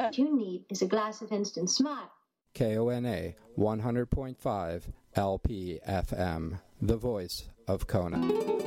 What you need is a glass of instant smile. KONA 100.5 LP FM, the voice of Kona.